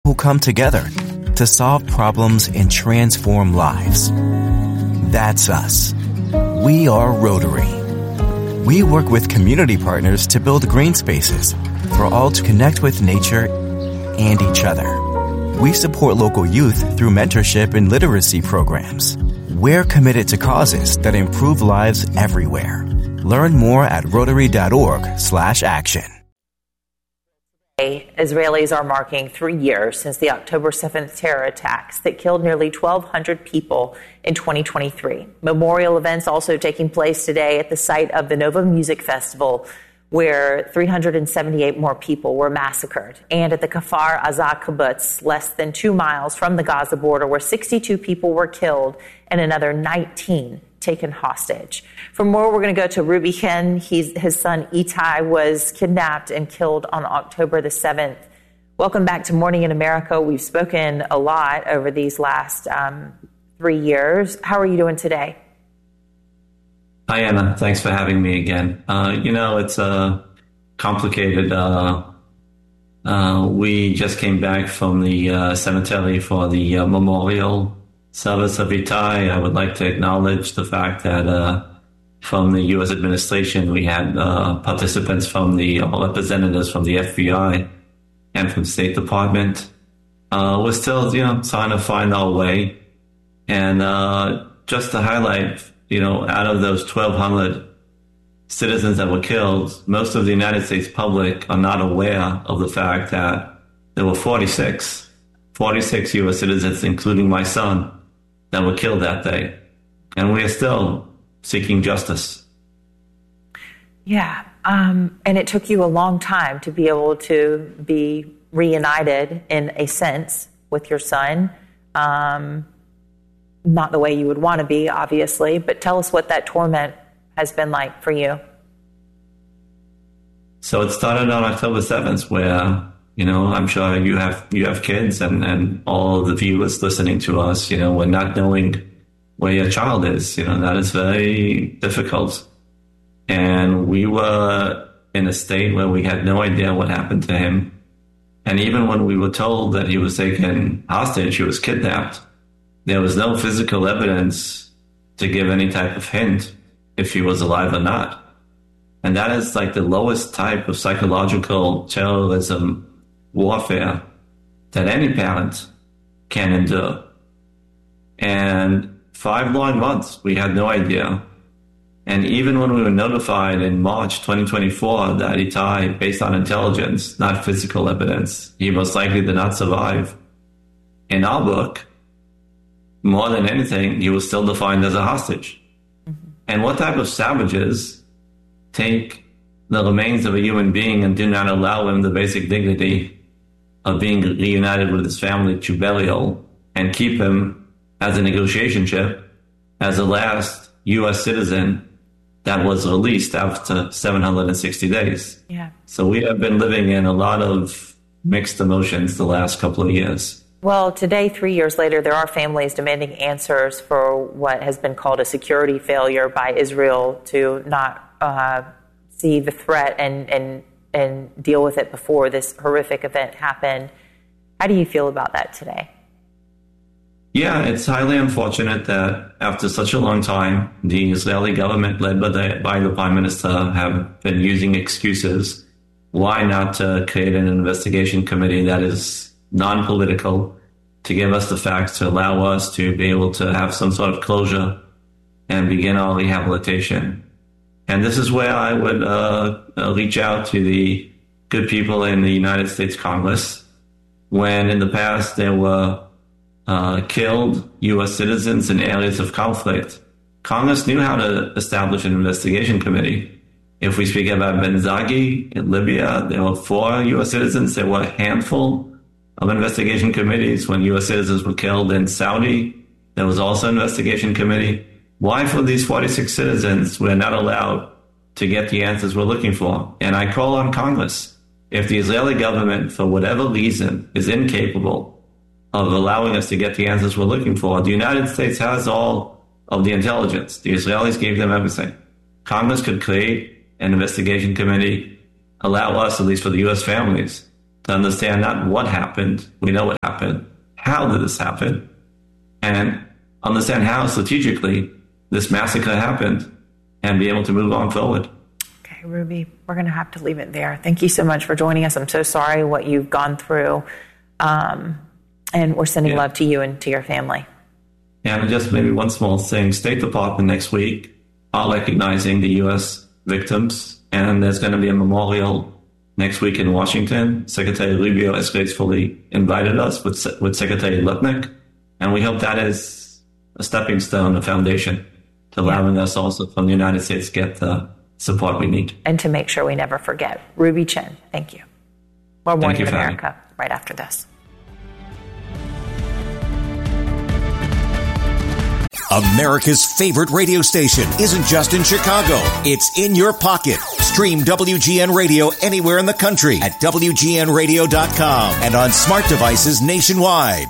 who come together to solve problems and transform lives. That's us. We are Rotary. We work with community partners to build green spaces for all to connect with nature and each other. We support local youth through mentorship and literacy programs. We're committed to causes that improve lives everywhere. Learn more at Rotary.org/action. Israelis are marking 3 years since the October 7th terror attacks that killed nearly 1,200 people in 2023. Memorial events also taking place today at the site of the Nova Music Festival, where 378 more people were massacred, and at the Kfar Aza kibbutz, less than 2 miles from the Gaza border, where 62 people were killed and another 19 taken hostage. For more, we're going to go to Ruby Chen. His son Itai was kidnapped and killed on October the 7th. Welcome back to Morning in America. We've spoken a lot over these last 3 years. How are you doing today? Hi, Anna. Thanks for having me again. It's complicated. We just came back from the cemetery for the memorial service of Itai. I would like to acknowledge the fact that from the U.S. administration, we had participants from representatives from the FBI and from State Department. We're still, trying to find our way. And just to highlight, out of those 1,200 citizens that were killed, most of the United States public are not aware of the fact that there were 46 U.S. citizens, including my son, that were killed that day. And we are still seeking justice. Yeah. And it took you a long time to be able to be reunited in a sense with your son. Not the way you would want to be, obviously, but tell us what that torment has been like for you. So it started on October 7th, where, I'm sure you have kids and all of the viewers listening to us, we're not knowing where your child is. That is very difficult. And we were in a state where we had no idea what happened to him. And even when we were told that he was taken hostage, he was kidnapped, there was no physical evidence to give any type of hint if he was alive or not. And that is like the lowest type of psychological terrorism warfare that any parent can endure. And 5 long months, we had no idea. And even when we were notified in March 2024 that Itai, based on intelligence, not physical evidence, he most likely did not survive, in our book, more than anything, he was still defined as a hostage. Mm-hmm. And what type of savages take the remains of a human being and do not allow him the basic dignity of being reunited with his family to burial and keep him as a negotiation chip as the last U.S. citizen that was released after 760 days. Yeah. So we have been living in a lot of mixed emotions the last couple of years. Well, today, 3 years later, there are families demanding answers for what has been called a security failure by Israel to not see the threat and deal with it before this horrific event happened. How do you feel about that today? Yeah, it's highly unfortunate that after such a long time, the Israeli government, led by the Prime Minister, have been using excuses. Why not create an investigation committee that is non-political to give us the facts, to allow us to be able to have some sort of closure and begin our rehabilitation. And this is where I would reach out to the good people in the United States Congress. When in the past there were killed U.S. citizens in areas of conflict, Congress knew how to establish an investigation committee. If we speak about Benghazi in Libya, there were 4 U.S. citizens. There were a handful of investigation committees. When U.S. citizens were killed in Saudi, there was also an investigation committee. Why for these 46 citizens we're not allowed to get the answers we're looking for? And I call on Congress. If the Israeli government, for whatever reason, is incapable of allowing us to get the answers we're looking for, the United States has all of the intelligence. The Israelis gave them everything. Congress could create an investigation committee, allow us, at least for the U.S. families, to understand not what happened, we know what happened, how did this happen, and understand how strategically this massacre happened and be able to move on forward. Okay, Ruby, we're going to have to leave it there. Thank you so much for joining us. I'm so sorry what you've gone through. And we're sending love to you and to your family. And just maybe one small thing. State Department next week are recognizing the U.S. victims, and there's going to be a memorial next week in Washington. Secretary Rubio has gracefully invited us with Secretary Lutnick, and we hope that is a stepping stone, a foundation to allowing us also from the United States to get the support we need. And to make sure we never forget. Ruby Chin, thank you. More Morning America right after this. America's favorite radio station isn't just in Chicago. It's in your pocket. Stream WGN Radio anywhere in the country at WGNradio.com and on smart devices nationwide.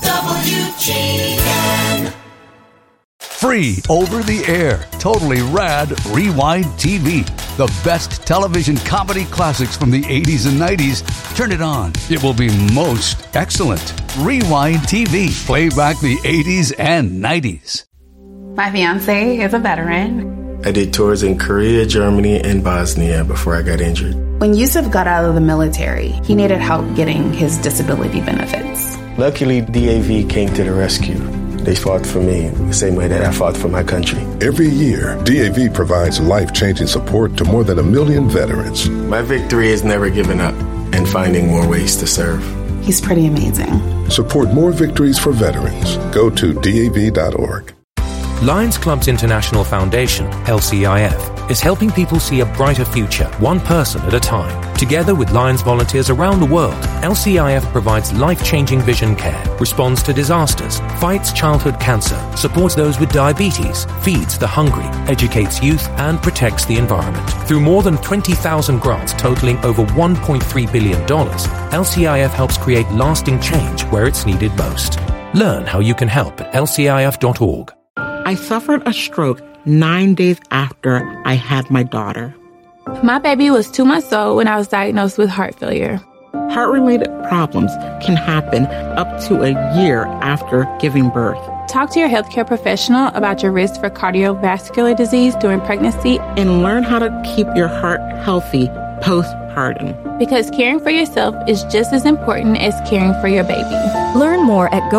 WGN. Free over the air. Totally rad Rewind TV. The best television comedy classics from the 80s and 90s. Turn it on. It will be most excellent. Rewind TV. Play back the 80s and 90s. My fiance is a veteran. I did tours in Korea, Germany, and Bosnia before I got injured. When Yusuf got out of the military, he needed help getting his disability benefits. Luckily, DAV came to the rescue. They fought for me the same way that I fought for my country. Every year, DAV provides life-changing support to more than 1 million veterans. My victory is never giving up and finding more ways to serve. He's pretty amazing. Support more victories for veterans. Go to DAV.org. Lions Clubs International Foundation, LCIF, is helping people see a brighter future, one person at a time. Together with Lions volunteers around the world, LCIF provides life-changing vision care, responds to disasters, fights childhood cancer, supports those with diabetes, feeds the hungry, educates youth, and protects the environment. Through more than 20,000 grants totaling over $1.3 billion, LCIF helps create lasting change where it's needed most. Learn how you can help at lcif.org. I suffered a stroke 9 days after I had my daughter. My baby was 2 months old when I was diagnosed with heart failure. Heart-related problems can happen up to a year after giving birth. Talk to your healthcare professional about your risk for cardiovascular disease during pregnancy and learn how to keep your heart healthy postpartum. Because caring for yourself is just as important as caring for your baby. Learn more at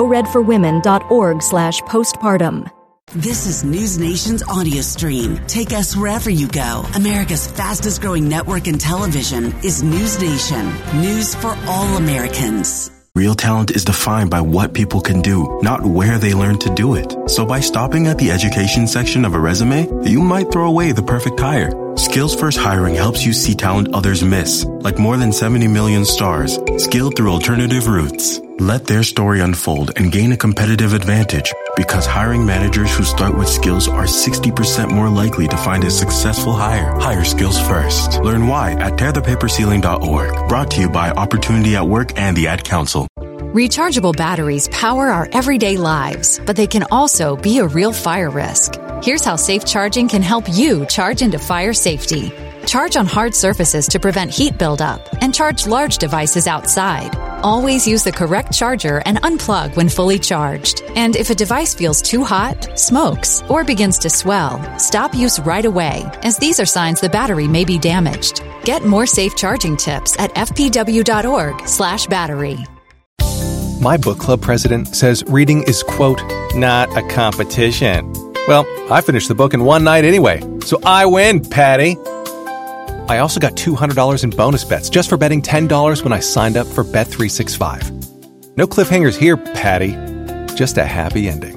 goredforwomen.org/postpartum. This is News Nation's audio stream. Take us wherever you go. America's fastest growing network in television is News Nation. News for all Americans. Real talent is defined by what people can do, not where they learn to do it. So by stopping at the education section of a resume, you might throw away the perfect hire. Skills First Hiring helps you see talent others miss, like more than 70 million stars, skilled through alternative routes. Let their story unfold and gain a competitive advantage, because hiring managers who start with skills are 60% more likely to find a successful hire. Hire skills first. Learn why at tearthepaperceiling.org. Brought to you by Opportunity at Work and the Ad Council. Rechargeable batteries power our everyday lives, but they can also be a real fire risk. Here's how safe charging can help you charge into fire safety. Charge on hard surfaces to prevent heat buildup, and charge large devices outside. Always use the correct charger and unplug when fully charged. And if a device feels too hot, smokes, or begins to swell, stop use right away, as these are signs the battery may be damaged. Get more safe charging tips at fpw.org/battery. My book club president says reading is, quote, not a competition. Well, I finished the book in one night anyway, so I win, Patty. I also got $200 in bonus bets just for betting $10 when I signed up for Bet365. No cliffhangers here, Patty. Just a happy ending.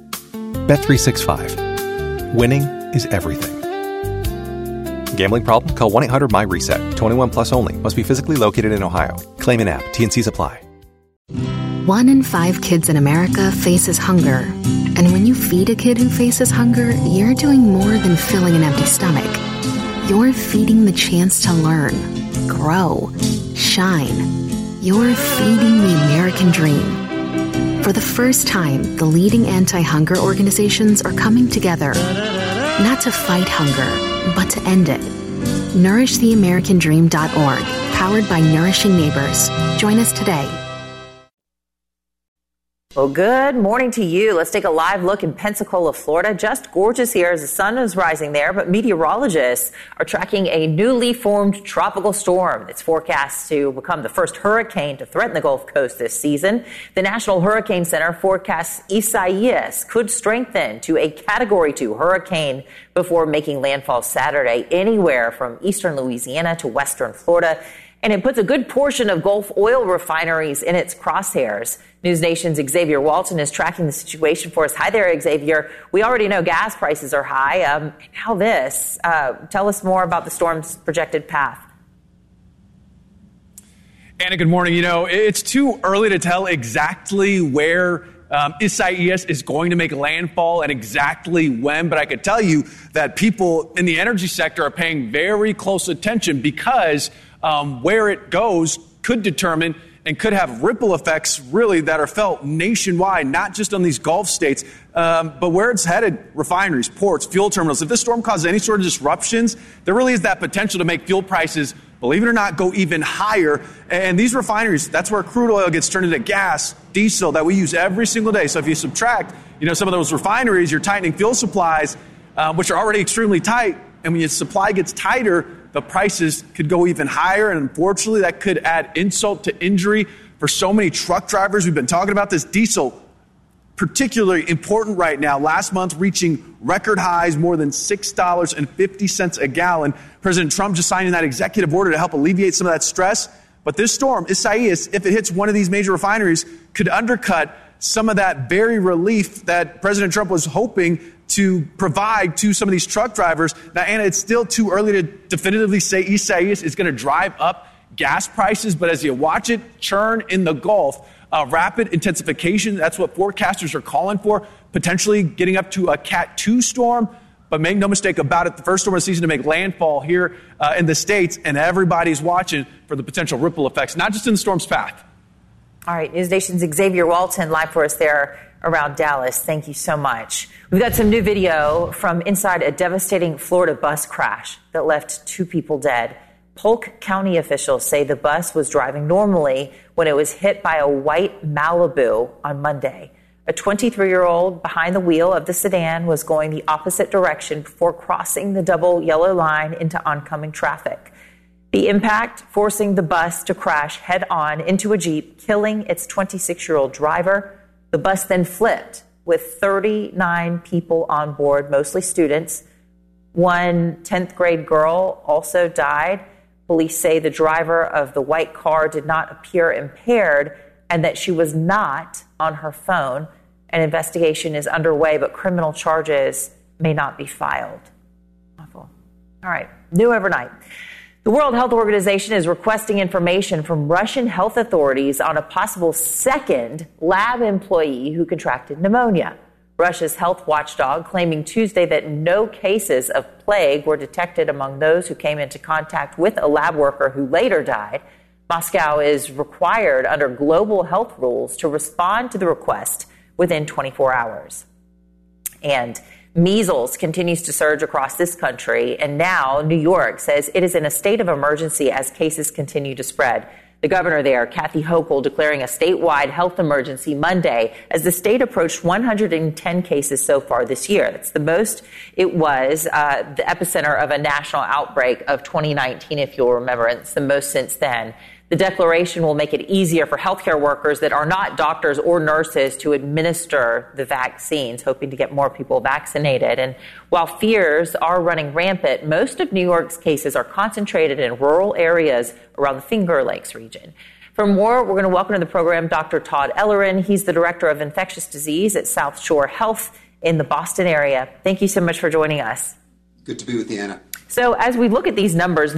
Bet365. Winning is everything. Gambling problem? Call 1-800-MY-RESET. 21 plus only. Must be physically located in Ohio. Claim in app. T&Cs apply. 1 in 5 kids in America faces hunger. And when you feed a kid who faces hunger, you're doing more than filling an empty stomach. You're feeding the chance to learn, grow, shine. You're feeding the American dream. For the first time, the leading anti-hunger organizations are coming together, not to fight hunger, but to end it. NourishTheAmericanDream.org. powered by Nourishing Neighbors. Join us today. Well, good morning to you. Let's take a live look in Pensacola, Florida. Just gorgeous here as the sun is rising there, but meteorologists are tracking a newly formed tropical storm. It's forecast to become the first hurricane to threaten the Gulf Coast this season. The National Hurricane Center forecasts Isaias could strengthen to a Category 2 hurricane before making landfall Saturday anywhere from eastern Louisiana to western Florida. And it puts a good portion of Gulf oil refineries in its crosshairs. News Nation's Xavier Walton is tracking the situation for us. Hi there, Xavier. We already know gas prices are high. Now this. Tell us more about the storm's projected path. Anna, good morning. You know, it's too early to tell exactly where Isaias is going to make landfall and exactly when, but I could tell you that people in the energy sector are paying very close attention because where it goes could determine and could have ripple effects really that are felt nationwide, not just on these Gulf states, but where it's headed, refineries, ports, fuel terminals. If this storm causes any sort of disruptions, there really is that potential to make fuel prices, believe it or not, go even higher. And these refineries, that's where crude oil gets turned into gas, diesel that we use every single day. So if you subtract, some of those refineries, you're tightening fuel supplies, which are already extremely tight. And when your supply gets tighter, the prices could go even higher. And unfortunately, that could add insult to injury for so many truck drivers. We've been talking about this diesel, particularly important right now. Last month, reaching record highs, more than $6.50 a gallon. President Trump just signing that executive order to help alleviate some of that stress. But this storm, Isaias, if it hits one of these major refineries, could undercut some of that very relief that President Trump was hoping to provide to some of these truck drivers. Now, Anna, it's still too early to definitively say Isaias is going to drive up gas prices, but as you watch it churn in the Gulf, rapid intensification, that's what forecasters are calling for, potentially getting up to a Cat 2 storm. But make no mistake about it, the first storm of the season to make landfall here in the States, and everybody's watching for the potential ripple effects, not just in the storm's path. All right, News Nation's Xavier Walton live for us there around Dallas. Thank you so much. We've got some new video from inside a devastating Florida bus crash that left 2 people dead. Polk County officials say the bus was driving normally when it was hit by a white Malibu on Monday. A 23-year-old behind the wheel of the sedan was going the opposite direction before crossing the double yellow line into oncoming traffic. The impact forcing the bus to crash head-on into a Jeep, killing its 26-year-old driver. The bus then flipped with 39 people on board, mostly students. One 10th grade girl also died. Police say the driver of the white car did not appear impaired and that she was not on her phone. An investigation is underway, but criminal charges may not be filed. Awful. All right, new overnight. The World Health Organization is requesting information from Russian health authorities on a possible second lab employee who contracted pneumonia. Russia's health watchdog claiming Tuesday that no cases of plague were detected among those who came into contact with a lab worker who later died. Moscow is required under global health rules to respond to the request within 24 hours. And measles continues to surge across this country, and now New York says it is in a state of emergency as cases continue to spread. The governor there, Kathy Hochul, declaring a statewide health emergency Monday as the state approached 110 cases so far this year. That's the most it was, the epicenter of a national outbreak of 2019, if you'll remember. It's the most since then. The declaration will make it easier for healthcare workers that are not doctors or nurses to administer the vaccines, hoping to get more people vaccinated. And while fears are running rampant, most of New York's cases are concentrated in rural areas around the Finger Lakes region. For more, we're going to welcome to the program Dr. Todd Ellerin. He's the director of infectious disease at South Shore Health in the Boston area. Thank you so much for joining us. Good to be with you, Anna. So as we look at these numbers,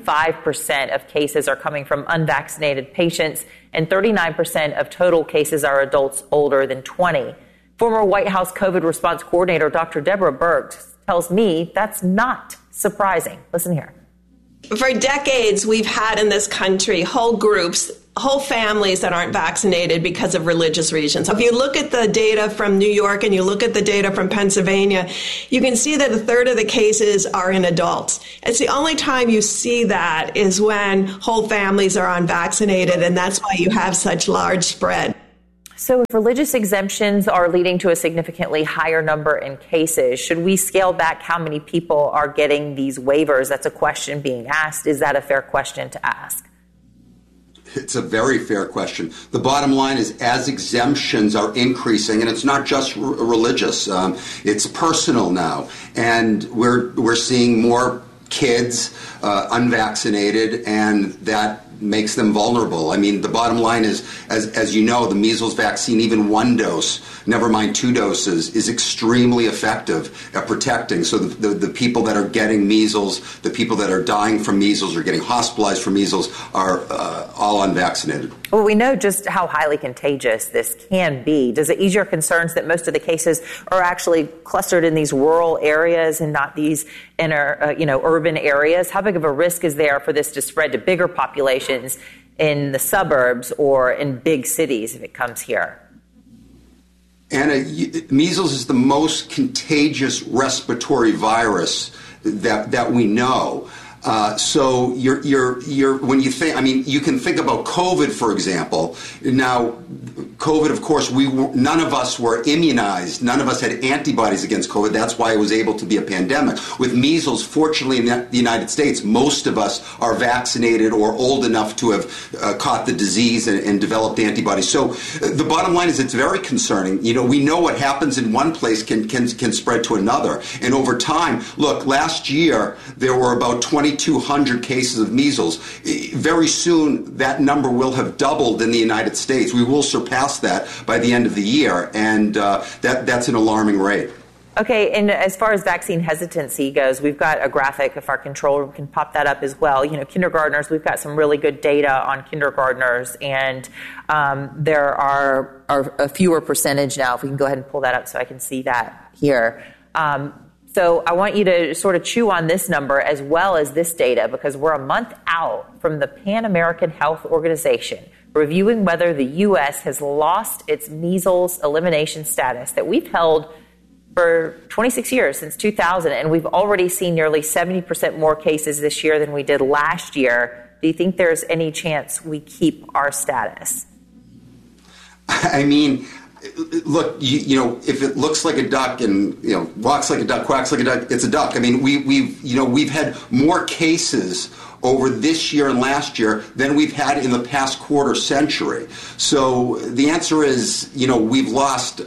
95% of cases are coming from unvaccinated patients, and 39% of total cases are adults older than 20. Former White House COVID response coordinator Dr. Deborah Birx tells me that's not surprising. Listen here. For decades, we've had in this country whole groups whole families that aren't vaccinated because of religious reasons. If you look at the data from New York and you look at the data from Pennsylvania, you can see that a third of the cases are in adults. It's the only time you see that is when whole families are unvaccinated, and that's why you have such large spread. So if religious exemptions are leading to a significantly higher number in cases, should we scale back how many people are getting these waivers? That's a question being asked. Is that a fair question to ask? It's a very fair question. The bottom line is, as exemptions are increasing, and it's not just religious, it's personal now, and we're seeing more kids unvaccinated, and that makes them vulnerable. I mean, the bottom line is, as you know, the measles vaccine, even one dose, never mind 2 doses, is extremely effective at protecting. So the people that are getting measles, the people that are dying from measles or getting hospitalized for measles are all unvaccinated. Well, we know just how highly contagious this can be. Does it ease your concerns that most of the cases are actually clustered in these rural areas and not these inner, urban areas? How big of a risk is there for this to spread to bigger populations in the suburbs or in big cities if it comes here? Anna, measles is the most contagious respiratory virus that we know. So you're when you think, I mean, you can think about COVID, for example. Now, COVID, of course, none of us were immunized. None of us had antibodies against COVID. That's why it was able to be a pandemic. With measles, fortunately, in the United States, most of us are vaccinated or old enough to have caught the disease and developed antibodies. So the bottom line is, it's very concerning. We know what happens in one place can spread to another. And over time, look, last year, there were about 2,200 cases of measles. Very soon, that number will have doubled in the United States. We will surpass that by the end of the year, and that's an alarming rate. Okay, and as far as vaccine hesitancy goes, we've got a graphic, if our control room can pop that up as well. Kindergartners, we've got some really good data on kindergartners, and there are a fewer percentage now. If we can go ahead and pull that up so I can see that here. So I want you to sort of chew on this number as well as this data, because we're a month out from the Pan American Health Organization reviewing whether the U.S. has lost its measles elimination status that we've held for 26 years, since 2000, and we've already seen nearly 70% more cases this year than we did last year. Do you think there's any chance we keep our status? I mean, look, if it looks like a duck and walks like a duck, quacks like a duck, it's a duck. I mean, we've had more cases over this year and last year than we've had in the past quarter century. So the answer is, we've lost.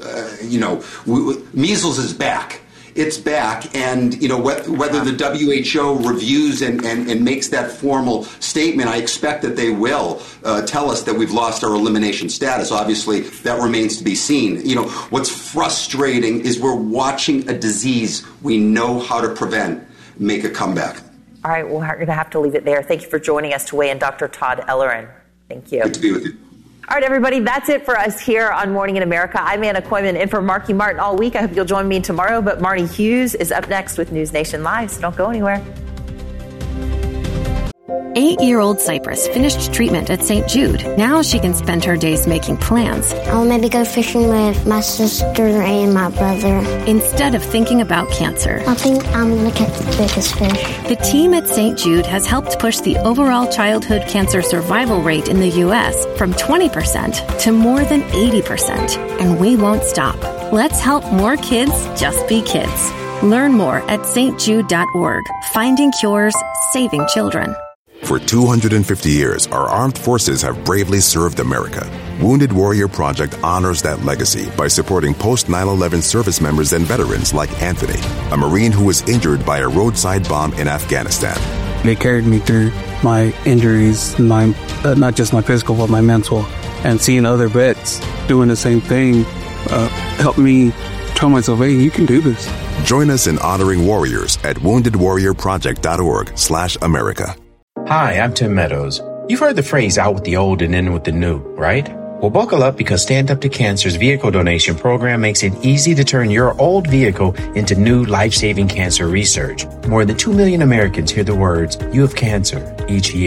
Measles is back. It's back, and whether the WHO reviews and makes that formal statement, I expect that they will tell us that we've lost our elimination status. Obviously, that remains to be seen. What's frustrating is we're watching a disease we know how to prevent make a comeback. All right, well, we're going to have to leave it there. Thank you for joining us to weigh in, Dr. Todd Ellerin. Thank you. Good to be with you. All right, everybody, that's it for us here on Morning in America. I'm Anna Koyman, in for Marky Martin all week. I hope you'll join me tomorrow, but Marnie Hughes is up next with News Nation Live, so don't go anywhere. 8-year-old Cypress finished treatment at St. Jude. Now she can spend her days making plans. I'll maybe go fishing with my sister and my brother. Instead of thinking about cancer. I think I'm going to catch the biggest fish. The team at St. Jude has helped push the overall childhood cancer survival rate in the U.S. from 20% to more than 80%. And we won't stop. Let's help more kids just be kids. Learn more at stjude.org. Finding cures, saving children. For 250 years, our armed forces have bravely served America. Wounded Warrior Project honors that legacy by supporting post-9/11 service members and veterans like Anthony, a Marine who was injured by a roadside bomb in Afghanistan. They carried me through my injuries, not just my physical, but my mental. And seeing other vets doing the same thing helped me tell myself, hey, you can do this. Join us in honoring warriors at woundedwarriorproject.org/America. Hi, I'm Tim Meadows. You've heard the phrase out with the old and in with the new, right? Well, buckle up, because Stand Up to Cancer's vehicle donation program makes it easy to turn your old vehicle into new life-saving cancer research. More than 2 million Americans hear the words, "You have cancer," each year.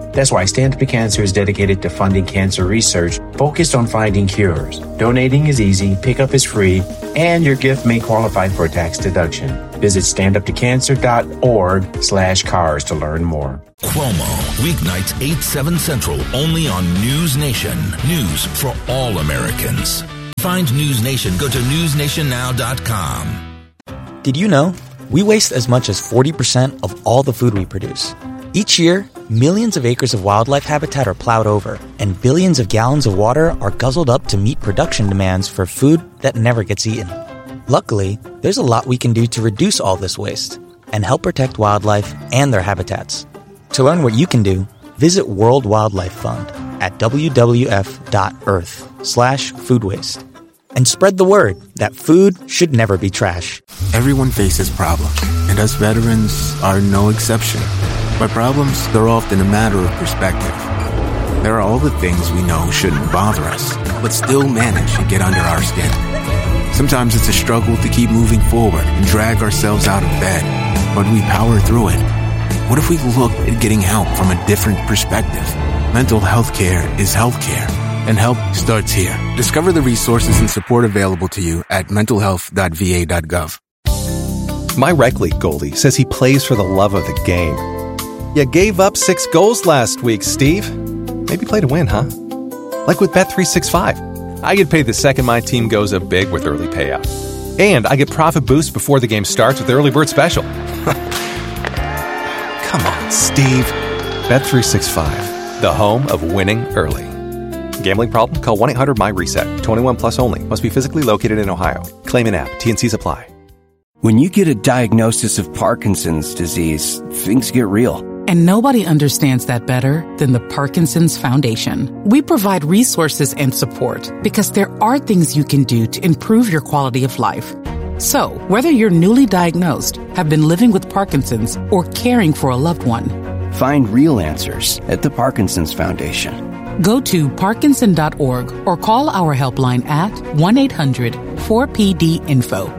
That's why Stand Up to Cancer is dedicated to funding cancer research focused on finding cures. Donating is easy, pickup is free, and your gift may qualify for a tax deduction. Visit standuptocancer.org/cars to learn more. Cuomo, weeknights 8-7 Central, only on News Nation. News for all Americans. Find News Nation. Go to newsnationnow.com. Did you know we waste as much as 40% of all the food we produce? Each year, millions of acres of wildlife habitat are plowed over, and billions of gallons of water are guzzled up to meet production demands for food that never gets eaten. Luckily, there's a lot we can do to reduce all this waste and help protect wildlife and their habitats. To learn what you can do, visit World Wildlife Fund at wwf.earth/food waste. And spread the word that food should never be trash. Everyone faces problems, and us veterans are no exception. But problems, they're often a matter of perspective. There are all the things we know shouldn't bother us, but still manage to get under our skin. Sometimes it's a struggle to keep moving forward and drag ourselves out of bed, but we power through it. What if we looked at getting help from a different perspective? Mental health care is healthcare, and help starts here. Discover the resources and support available to you at mentalhealth.va.gov. My rec league goalie says he plays for the love of the game. You gave up 6 goals last week, Steve. Maybe play to win, huh? Like with Bet365. I get paid the second my team goes up big with early payout. And I get profit boost before the game starts with the early bird special. Come on, Steve. Bet365, the home of winning early. Gambling problem? Call 1-800-MY-RESET. 21 plus only. Must be physically located in Ohio. Claim in app. T&Cs apply. When you get a diagnosis of Parkinson's disease, things get real. And nobody understands that better than the Parkinson's Foundation. We provide resources and support because there are things you can do to improve your quality of life. So, whether you're newly diagnosed, have been living with Parkinson's, or caring for a loved one, find real answers at the Parkinson's Foundation. Go to parkinson.org or call our helpline at 1-800-4PD-INFO.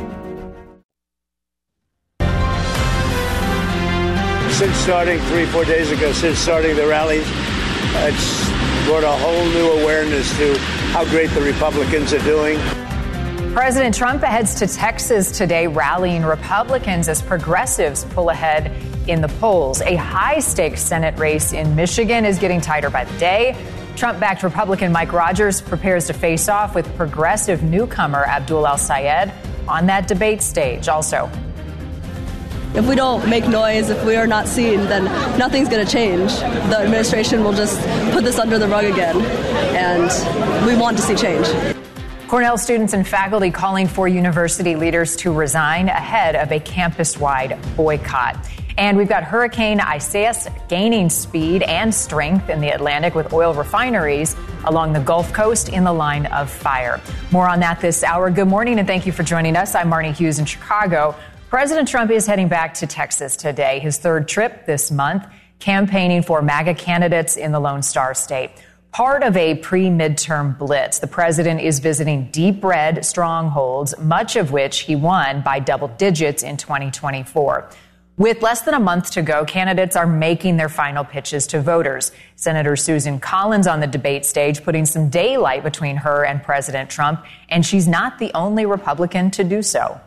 Since starting 3-4 days ago, since starting the rally, it's brought a whole new awareness to how great the Republicans are doing. President Trump heads to Texas today, rallying Republicans as progressives pull ahead in the polls. A high-stakes Senate race in Michigan is getting tighter by the day. Trump-backed Republican Mike Rogers prepares to face off with progressive newcomer Abdul El-Sayed on that debate stage. Also, if we don't make noise, if we are not seen, then nothing's going to change. The administration will just put this under the rug again, and we want to see change. Cornell students and faculty calling for university leaders to resign ahead of a campus-wide boycott. And we've got Hurricane Isaias gaining speed and strength in the Atlantic with oil refineries along the Gulf Coast in the line of fire. More on that this hour. Good morning and thank you for joining us. I'm Marnie Hughes in Chicago. President Trump is heading back to Texas today, his third trip this month, campaigning for MAGA candidates in the Lone Star State. Part of a pre-midterm blitz, the president is visiting deep red strongholds, much of which he won by double digits in 2024. With less than a month to go, candidates are making their final pitches to voters. Senator Susan Collins on the debate stage, putting some daylight between her and President Trump, and she's not the only Republican to do so.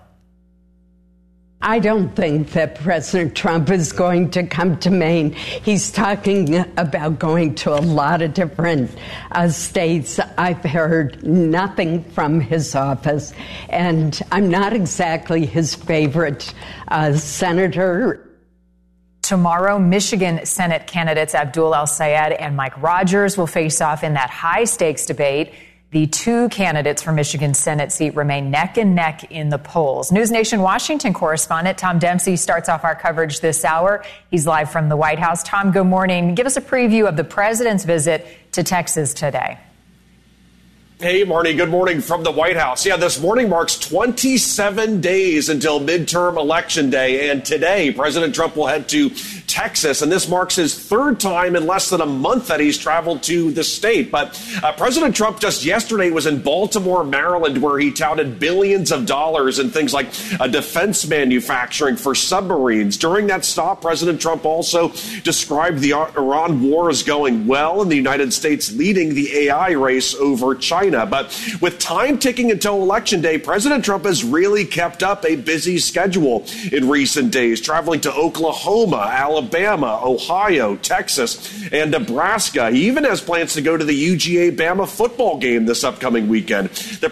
I don't think that President Trump is going to come to Maine. He's talking about going to a lot of different states. I've heard nothing from his office, and I'm not exactly his favorite senator. Tomorrow, Michigan Senate candidates Abdul El-Sayed and Mike Rogers will face off in that high-stakes debate. The two candidates for Michigan's Senate seat remain neck and neck in the polls. News Nation Washington correspondent Tom Dempsey starts off our coverage this hour. He's live from the White House. Tom, good morning. Give us a preview of the president's visit to Texas today. Hey, Marnie, good morning from the White House. Yeah, this morning marks 27 days until midterm election day, and today President Trump will head to Texas, and this marks his third time in less than a month that he's traveled to the state. But President Trump just yesterday was in Baltimore, Maryland, where he touted billions of dollars in things like defense manufacturing for submarines. During that stop, President Trump also described the Iran war as going well and the United States leading the AI race over China. But with time ticking until Election Day, President Trump has really kept up a busy schedule in recent days, traveling to Oklahoma, Alabama, Ohio, Texas, and Nebraska. He even has plans to go to the UGA Bama football game this upcoming weekend. The